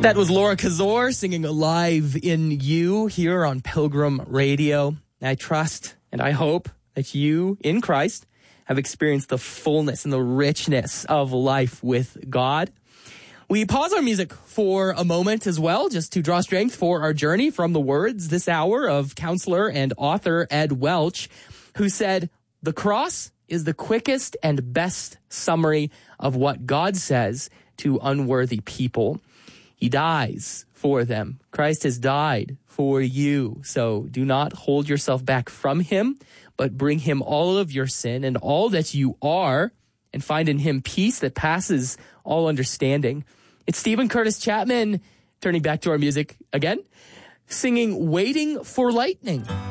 That was Laura Kazor singing Alive in You here on Pilgrim Radio. I trust and I hope that you in Christ have experienced the fullness and the richness of life with God. We pause our music for a moment as well, just to draw strength for our journey from the words this hour of counselor and author Ed Welch, who said, "The cross is the quickest and best summary of what God says to unworthy people. He dies for them. Christ has died for you. So do not hold yourself back from him, but bring him all of your sin and all that you are, and find in him peace that passes all understanding." It's Stephen Curtis Chapman, turning back to our music again, singing Waiting for Lightning.